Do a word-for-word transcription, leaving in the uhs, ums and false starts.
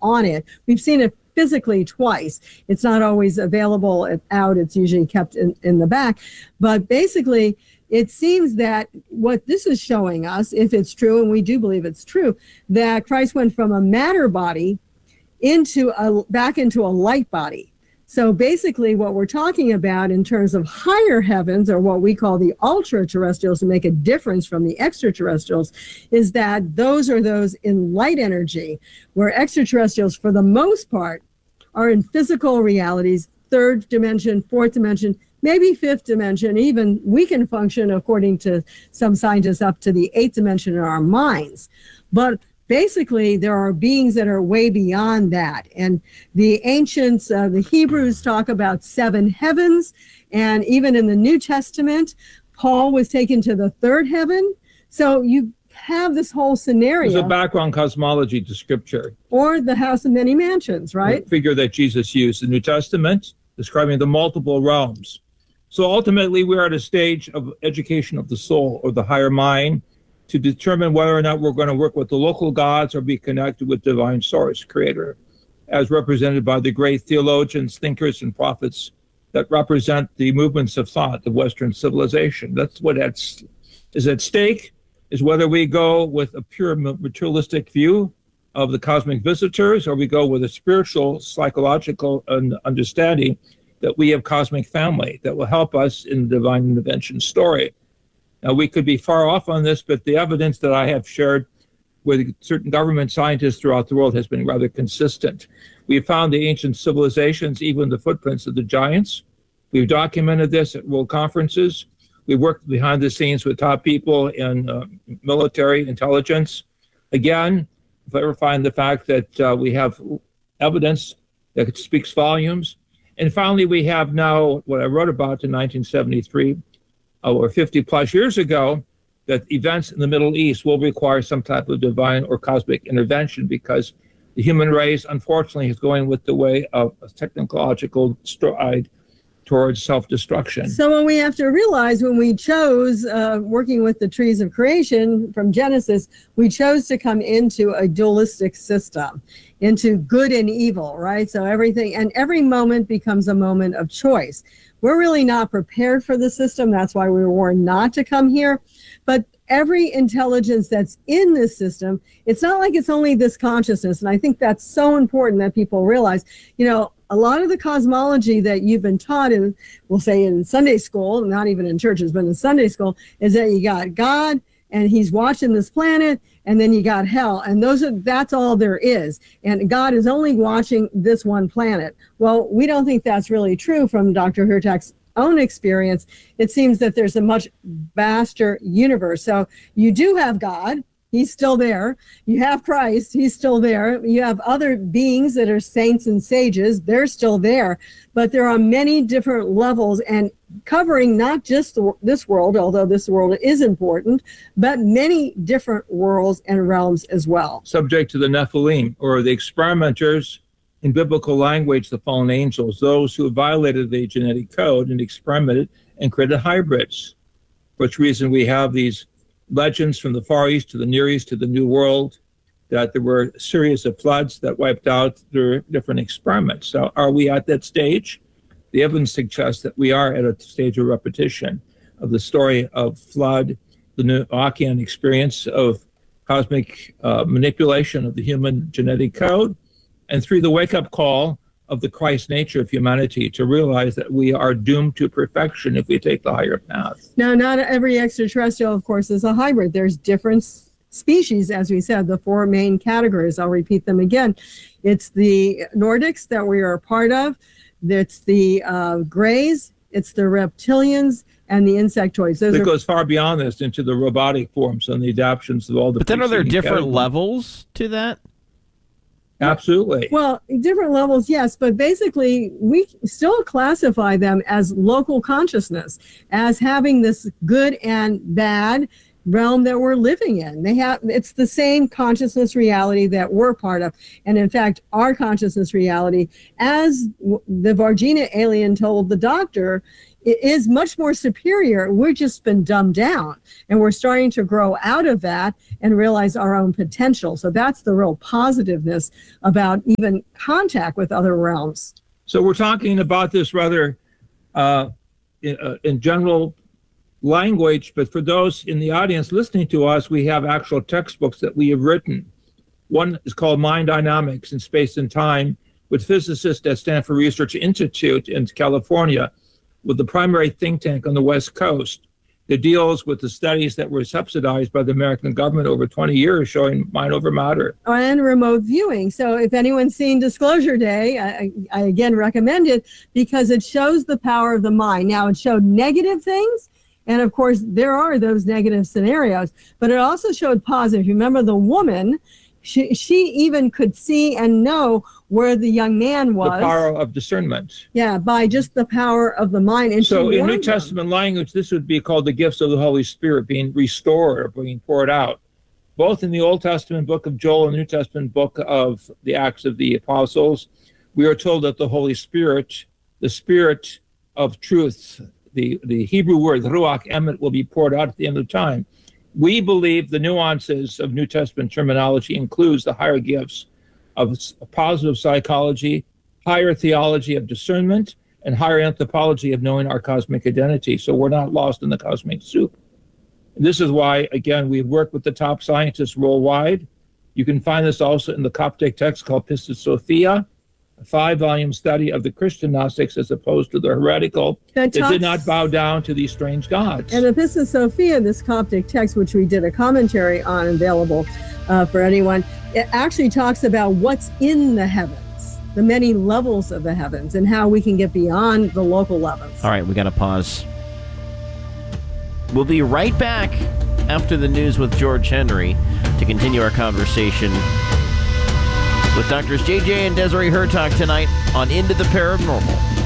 on it. We've seen it physically twice. It's not always available out. It's usually kept in, in the back. But basically, it seems that what this is showing us, if it's true, and we do believe it's true, that Christ went from a matter body into a back into a light body. So basically what we're talking about in terms of higher heavens, or what we call the ultra-terrestrials, to make a difference from the extraterrestrials, is that those are those in light energy, where extraterrestrials, for the most part, are in physical realities, third dimension, fourth dimension, maybe fifth dimension. Even we can function, according to some scientists, up to the eighth dimension in our minds. But basically, there are beings that are way beyond that. And the ancients, uh, the Hebrews talk about seven heavens. And even in the New Testament, Paul was taken to the third heaven. So you have this whole scenario. There's a background cosmology to Scripture. Or the house of many mansions, right? The figure that Jesus used in the New Testament, describing the multiple realms. So ultimately, we're at a stage of education of the soul, or the higher mind, to determine whether or not we're going to work with the local gods or be connected with divine source, creator, as represented by the great theologians, thinkers, and prophets that represent the movements of thought of Western civilization. That's what that's, is at stake, is whether we go with a pure materialistic view of the cosmic visitors, or we go with a spiritual, psychological understanding that we have cosmic family that will help us in the divine intervention story. Now, we could be far off on this, but the evidence that I have shared with certain government scientists throughout the world has been rather consistent. We've found the ancient civilizations, even the footprints of the giants. We've documented this at world conferences. We worked behind the scenes with top people in uh, military intelligence. Again, verifying the fact that uh, we have evidence that speaks volumes. And finally, we have now what I wrote about in nineteen seventy-three, or fifty plus years ago, that events in the Middle East will require some type of divine or cosmic intervention, because the human race, unfortunately, is going with the way of a technological stride towards self-destruction. So what we have to realize, when we chose uh, working with the trees of creation from Genesis, we chose to come into a dualistic system, into good and evil, right? So everything, and every moment becomes a moment of choice. We're really not prepared for the system. That's why we were warned not to come here. But every intelligence that's in this system, it's not like it's only this consciousness. And I think that's so important that people realize, you know, a lot of the cosmology that you've been taught in, we'll say in Sunday school, not even in churches, but in Sunday school, is that you got God and he's watching this planet, and then you got hell. And those are, that's all there is. And God is only watching this one planet. Well, we don't think that's really true from Doctor Hurtak's own experience. It seems that there's a much vaster universe. So you do have God. He's still there. You have Christ. He's still there. You have other beings that are saints and sages. They're still there. But there are many different levels, and covering not just the, this world, although this world is important, but many different worlds and realms as well. Subject to the Nephilim, or the experimenters, in biblical language, the fallen angels, those who violated the genetic code and experimented and created hybrids. For which reason we have these legends from the Far East to the Near East to the New World, that there were a series of floods that wiped out their different experiments. So are we at that stage? The evidence suggests that we are at a stage of repetition of the story of flood, the Noachian experience of cosmic uh, manipulation of the human genetic code, and through the wake-up call of the Christ nature of humanity to realize that we are doomed to perfection if we take the higher path. Now, not every extraterrestrial, of course, is a hybrid. There's different species, as we said, the four main categories. I'll repeat them again. It's the Nordics that we are a part of. It's the uh, Greys. It's the reptilians and the insectoids. Those it are goes far beyond this into the robotic forms and the adaptations of all the... But then are there different categories. levels to that? Absolutely. Well, different levels, yes, but basically we still classify them as local consciousness, as having this good and bad, realm that we're living in. They have, it's the same consciousness reality that we're part of. And in fact, our consciousness reality, as the Vargina alien told the doctor, it is much more superior. We've just been dumbed down, and we're starting to grow out of that and realize our own potential. So that's the real positiveness about even contact with other realms. So we're talking about this rather uh, in, uh, in general language, but for those in the audience listening to us, we have actual textbooks that we have written. One is called Mind Dynamics in Space and Time, with physicists at Stanford Research Institute in California, with the primary think tank on the West Coast, that deals with the studies that were subsidized by the American government over twenty years, showing mind over matter. And remote viewing. So if anyone's seen Disclosure Day, I, I again recommend it because it shows the power of the mind. Now, it showed negative things, and of course, there are those negative scenarios, but it also showed positive. Remember the woman, she, she even could see and know where the young man was. The power of discernment. Yeah, by just the power of the mind. And so in New them. Testament language, this would be called the gifts of the Holy Spirit being restored or being poured out. Both in the Old Testament book of Joel and the New Testament book of the Acts of the Apostles, we are told that the Holy Spirit, the Spirit of truth, the, the Hebrew word, Ruach Emet, will be poured out at the end of time. We believe the nuances of New Testament terminology includes the higher gifts of positive psychology, higher theology of discernment, and higher anthropology of knowing our cosmic identity. So we're not lost in the cosmic soup. And this is why, again, we've worked with the top scientists worldwide. You can find this also in the Coptic text called Pistis Sophia, a five-volume study of the Christian Gnostics as opposed to the heretical that, that did not bow down to these strange gods. And the Pistis Sophia, this Coptic text, which we did a commentary on, available uh, for anyone, it actually talks about what's in the heavens, the many levels of the heavens, and how we can get beyond the local levels. All right, we got to pause. We'll be right back after the news with George Henry to continue our conversation with Doctors J J and Desiree Hurtak tonight on Into the Paranormal.